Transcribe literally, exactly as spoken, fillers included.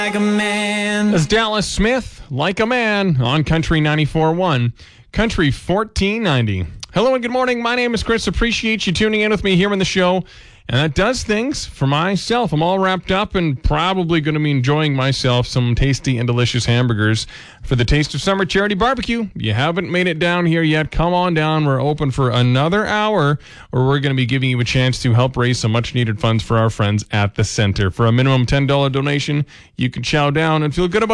Like a man. That's Dallas Smith, Like a Man, on Country ninety-four point one, Country fourteen ninety. Hello and good morning. My name is Chris. Appreciate you tuning in with me here on the show. And that does things for myself. I'm all wrapped up and probably going to be enjoying myself some tasty and delicious hamburgers for the Taste of Summer Charity Barbecue. You haven't made it down here yet, come on down. We're open for another hour where we're going to be giving you a chance to help raise some much-needed funds for our friends at the center. For a minimum ten dollars donation, you can chow down and feel good about